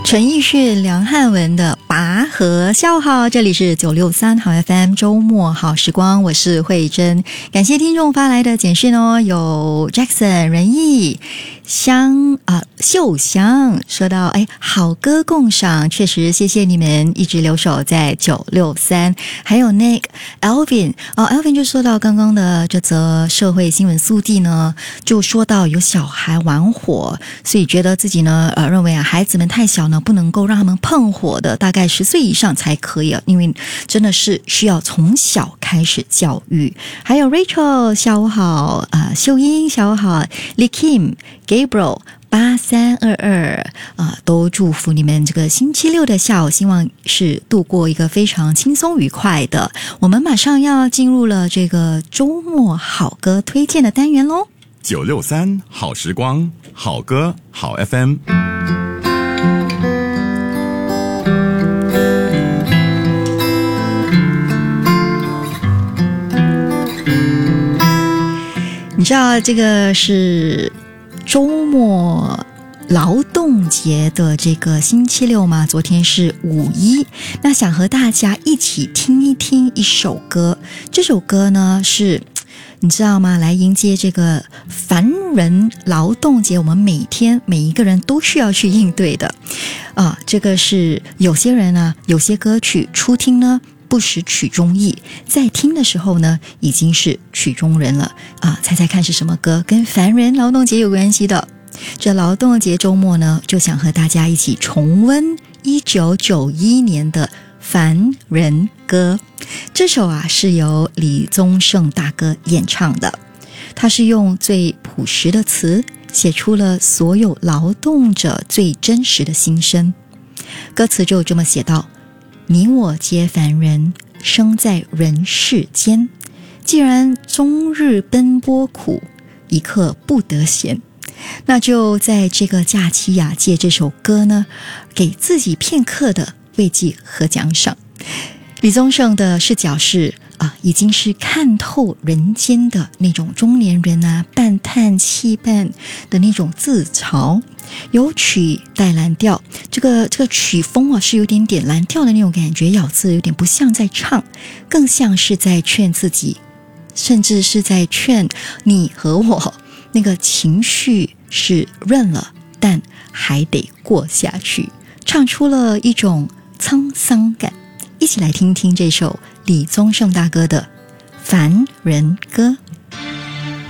陈奕迅、梁汉文的拔河。下午好，这里是963好 FM 周末好时光，我是慧珍。感谢听众发来的简讯哦，有 Jackson、仁义、秀香说到好歌共赏，确实谢谢你们一直留守在963。还有 Nick、Alvin Alvin 就说到刚刚的这则社会新闻速递呢，就说到有小孩玩火，所以觉得自己呢认为孩子们太小呢，不能够让他们碰火的，大概10岁以上才可以，因为真的是需要从小开始教育。还有 Rachel 下午好，秀英下午好， Lee Kim、 Gabriel 8322都祝福你们这个星期六的下午，希望是度过一个非常轻松愉快的。我们马上要进入了这个周末好歌推荐的单元咯。 963好时光，好歌好 FM。 你知道这个是周末劳动节的这个星期六吗？昨天是5·1，那想和大家一起听一听一首歌。这首歌呢是你知道吗？来迎接这个凡人劳动节，我们每天每一个人都需要去应对的这个是有些人啊，有些歌曲初听呢不识曲中意，在听的时候呢已经是曲中人了猜猜看是什么歌？跟凡人劳动节有关系的。这劳动节周末呢，就想和大家一起重温1991年的凡人歌。这首是由李宗盛大哥演唱的，他是用最朴实的词写出了所有劳动者最真实的心声。歌词就这么写道：你我皆凡人，生在人世间，既然终日奔波苦，一刻不得闲。那就在这个假期借这首歌呢，给自己片刻的慰藉和奖赏。李宗盛的视角是已经是看透人间的那种中年人半叹气半的那种自嘲。有曲带蓝调，这个曲风是有点蓝调的那种感觉，咬字有点不像在唱，更像是在劝自己，甚至是在劝你和我。那个情绪是认了，但还得过下去，唱出了一种沧桑感。一起来听听这首李宗盛大哥的《凡人歌》。